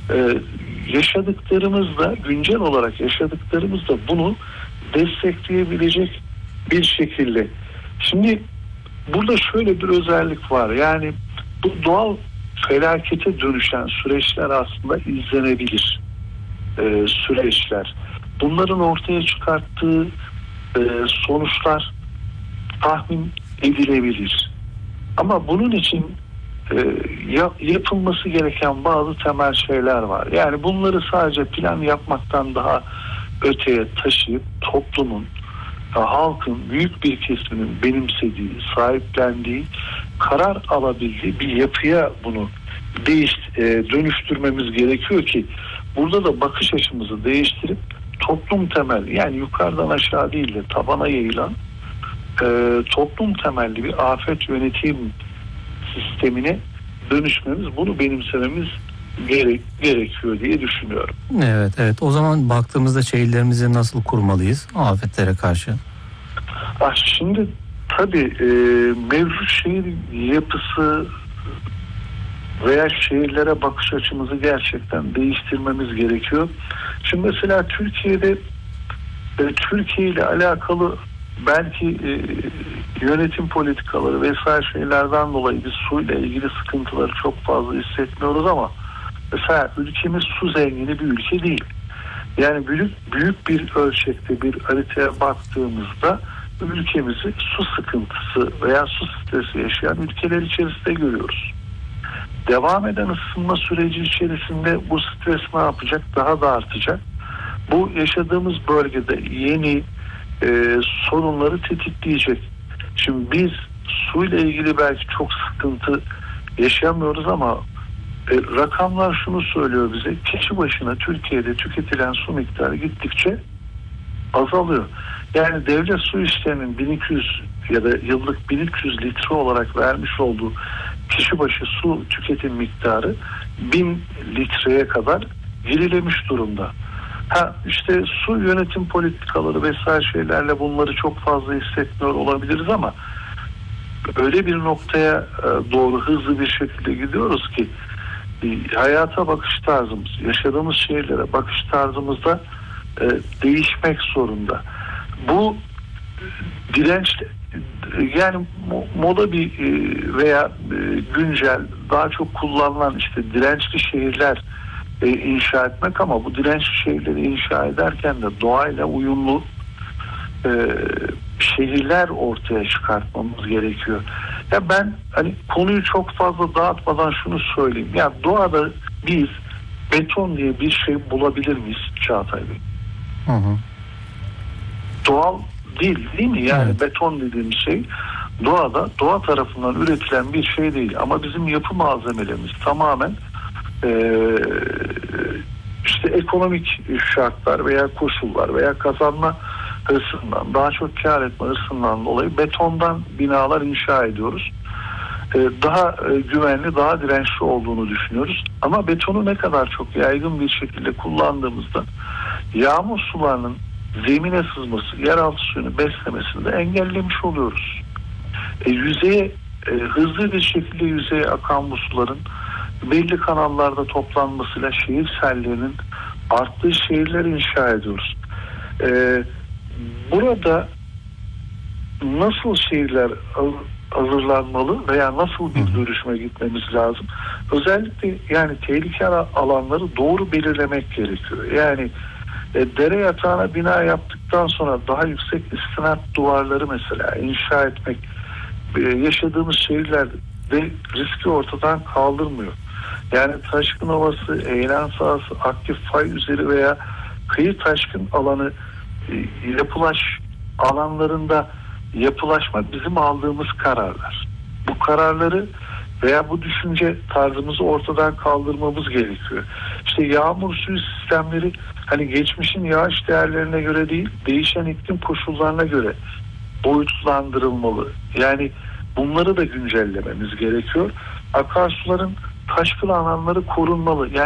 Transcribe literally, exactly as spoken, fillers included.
Ee, yaşadıklarımızda, güncel olarak yaşadıklarımızda bunu destekleyebilecek bir şekilde. Şimdi burada şöyle bir özellik var. Yani bu doğal felakete dönüşen süreçler aslında izlenebilir ee, süreçler. Bunların ortaya çıkarttığı e, sonuçlar tahmin edilebilir. Ama bunun için e, yapılması gereken bazı temel şeyler var. Yani bunları sadece plan yapmaktan daha öteye taşıyıp toplumun, halkın büyük bir kesiminin benimsediği, sahiplendiği, karar alabildiği bir yapıya bunu değiş, e, dönüştürmemiz gerekiyor ki burada da bakış açımızı değiştirip toplum temelli, yani yukarıdan aşağı değil de tabana yayılan e, toplum temelli bir afet yönetim sistemine dönüşmemiz, bunu benimsememiz gerek, gerekiyor diye düşünüyorum. Evet, evet. O zaman baktığımızda şehirlerimizi nasıl kurmalıyız afetlere karşı? Ah, şimdi tabii e, mevcut şehir yapısı veya şehirlere bakış açımızı gerçekten değiştirmemiz gerekiyor. Şimdi mesela Türkiye'de e, Türkiye ile alakalı belki e, yönetim politikaları vesaire şeylerden dolayı biz suyla ilgili sıkıntıları çok fazla hissetmiyoruz ama mesela ülkemiz su zengini bir ülke değil. Yani büyük büyük bir ölçekte bir haritaya baktığımızda ülkemizi su sıkıntısı veya su stresi yaşayan ülkeler içerisinde görüyoruz. Devam eden ısınma süreci içerisinde bu stres ne yapacak? Daha da artacak. Bu yaşadığımız bölgede yeni e, sorunları tetikleyecek. Şimdi biz suyla ilgili belki çok sıkıntı yaşamıyoruz ama e, rakamlar şunu söylüyor bize: kişi başına Türkiye'de tüketilen su miktarı gittikçe azalıyor. Yani devlet su işlerinin bin iki yüz ya da yıllık bin üç yüz litre olarak vermiş olduğu kişi başı su tüketim miktarı bin litreye kadar gerilemiş durumda. Ha işte su yönetim politikaları vesaire şeylerle bunları çok fazla hissetmiyor olabiliriz ama öyle bir noktaya doğru hızlı bir şekilde gidiyoruz ki hayata bakış tarzımız, yaşadığımız şehirlere bakış tarzımızda değişmek zorunda. Bu direnç, yani moda bir veya güncel daha çok kullanılan işte dirençli şehirler inşa etmek ama bu dirençli şehirleri inşa ederken de doğayla uyumlu şehirler ortaya çıkartmamız gerekiyor. Ya ben hani konuyu çok fazla dağıtmadan şunu söyleyeyim. Ya doğada biz beton diye bir şey bulabilir miyiz Çağatay Bey? Hı hı. Doğal değil değil mi? Yani evet. Beton dediğimiz şey doğada, doğa tarafından üretilen bir şey değil. Ama bizim yapı malzemelerimiz tamamen ee, işte ekonomik şartlar veya koşullar veya kazanma hırsından, daha çok kar etme hırsından dolayı betondan binalar inşa ediyoruz. Ee, daha e, güvenli, daha dirençli olduğunu düşünüyoruz. Ama betonu ne kadar çok yaygın bir şekilde kullandığımızda yağmur sularının zemine sızması, yeraltı suyunu beslemesini de engellemiş oluyoruz. E, yüzeye e, hızlı bir şekilde yüzeye akan bu suların belli kanallarda toplanmasıyla şehir sellerinin arttığı şehirler inşa ediyoruz. E, burada nasıl şehirler hazırlanmalı veya nasıl bir dönüşüme gitmemiz lazım? Özellikle yani tehlikeli alanları doğru belirlemek gerekiyor. Yani E, dere yatağına bina yaptıktan sonra daha yüksek istinat duvarları mesela inşa etmek e, yaşadığımız şehirlerde riski ortadan kaldırmıyor. Yani taşkın ovası, eğlen sahası, aktif fay üzeri veya kıyı taşkın alanı e, yapılaş alanlarında yapılaşma bizim aldığımız kararlar. Bu kararları veya bu düşünce tarzımızı ortadan kaldırmamız gerekiyor. İşte yağmur suyu sistemleri hani geçmişin yağış değerlerine göre değil, değişen iklim koşullarına göre boyutlandırılmalı. Yani bunları da güncellememiz gerekiyor. Akarsuların taşkın alanları korunmalı. Yani